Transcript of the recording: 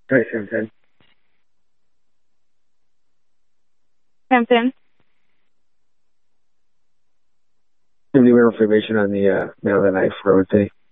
Hi, Sam. Hampton. Any more information on the man of the knife? Where would they?